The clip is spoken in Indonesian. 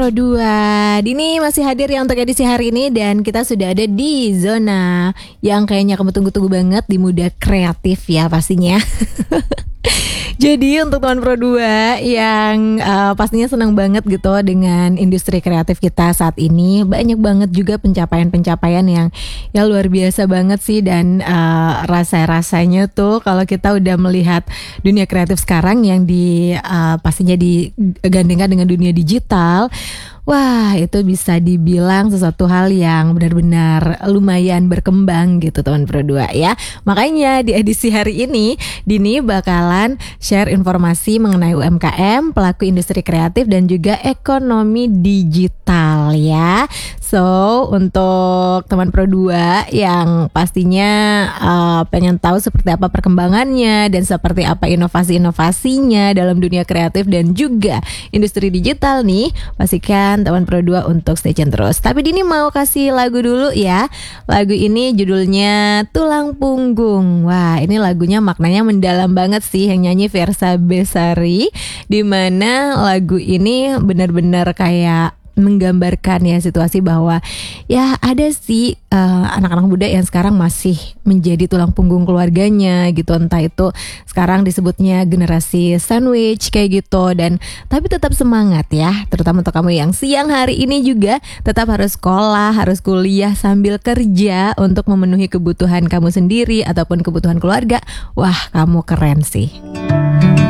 Pro 2 Dini masih hadir ya untuk edisi hari ini. Dan kita sudah ada di zona yang kayaknya kamu tunggu-tunggu banget, di Muda Kreatif ya pastinya. Jadi untuk teman Pro 2 yang pastinya senang banget gitu dengan industri kreatif kita saat ini, banyak banget juga pencapaian-pencapaian yang ya luar biasa banget sih. Dan rasa-rasanya tuh kalau kita udah melihat dunia kreatif sekarang yang pastinya digandengkan dengan dunia digital, wah itu bisa dibilang sesuatu hal yang benar-benar lumayan berkembang gitu teman Pro 2 ya. Makanya di edisi hari ini Dini bakalan share informasi mengenai UMKM, pelaku industri kreatif dan juga ekonomi digital ya. So untuk teman Pro 2 yang pastinya pengen tahu seperti apa perkembangannya dan seperti apa inovasi-inovasinya dalam dunia kreatif dan juga industri digital nih, pastikan teman Pro 2 untuk stay tune terus. Tapi Dini mau kasih lagu dulu ya. Lagu ini judulnya Tulang Punggung. Wah ini lagunya maknanya mendalam banget sih, yang nyanyi Versa Besari, dimana lagu ini benar-benar kayak menggambarkan ya situasi bahwa ya ada sih anak-anak muda yang sekarang masih menjadi tulang punggung keluarganya gitu. Entah itu sekarang disebutnya generasi sandwich kayak gitu, dan tapi tetap semangat ya, terutama untuk kamu yang siang hari ini juga tetap harus sekolah, harus kuliah sambil kerja untuk memenuhi kebutuhan kamu sendiri ataupun kebutuhan keluarga. Wah kamu keren sih.